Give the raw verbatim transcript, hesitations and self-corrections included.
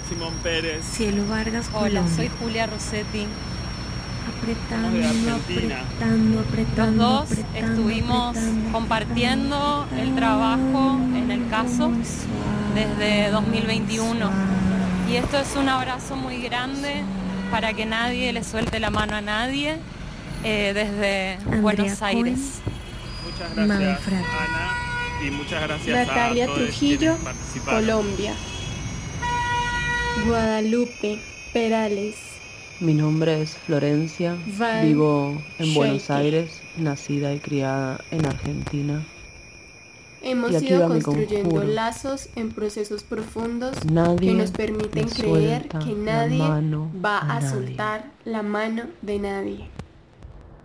Simón Pérez. Cielo Vargas, Hola, Colombia. soy Julia Rossetti. Apretando, de Argentina. apretando, apretando. Los dos apretando, estuvimos apretando, compartiendo apretando, el trabajo en el caso muy suave, desde dos mil veintiuno. suave. Y esto es un abrazo muy grande para que nadie le suelte la mano a nadie eh, desde Andrea Buenos Cohen. Aires. Muchas gracias, Manfred. Ana. Y muchas gracias Natalia a todos Trujillo, quienes participaron. Colombia. Guadalupe Perales, Mi nombre es Florencia, Van vivo en Buenos Scheike. Aires, nacida y criada en Argentina. Hemos Y aquí ido va mi construyendo conjuro. lazos en procesos profundos Nadie que nos permiten le creer suelta que la nadie mano va a a nadie. soltar la mano de nadie.